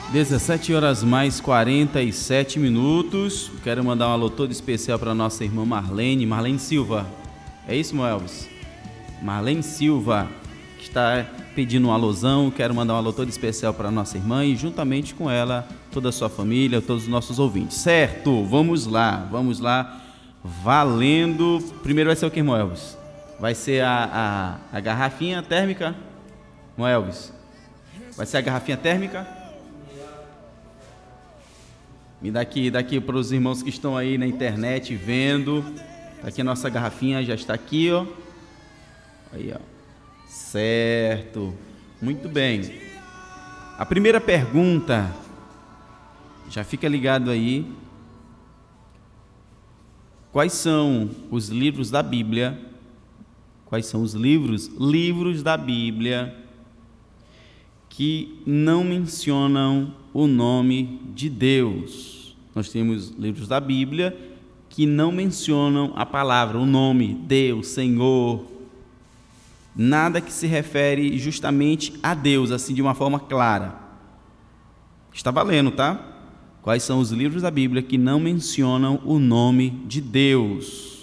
17 horas mais 47 minutos. Quero mandar um alô todo especial para nossa irmã Marlene Silva. É isso, Moelvis? Marlene Silva, que está pedindo um alôzão. Quero mandar um alô todo especial para nossa irmã e juntamente com ela, toda a sua família, todos os nossos ouvintes. Certo, vamos lá. Valendo. Primeiro vai ser o que, Moelvis? Vai ser a garrafinha térmica? Moelvis? Vai ser a garrafinha térmica? Me dá aqui para os irmãos que estão aí na internet vendo. Tá aqui a nossa garrafinha, já está aqui, ó. Aí, ó. Certo. Muito bem. A primeira pergunta, já fica ligado aí. Quais são os livros da Bíblia? Quais são os livros da Bíblia que não mencionam o nome de Deus? Nós temos livros da Bíblia que não mencionam a palavra, o nome, Deus, Senhor, nada que se refere justamente a Deus, assim de uma forma clara. Está valendo, tá? Quais são os livros da Bíblia que não mencionam o nome de Deus?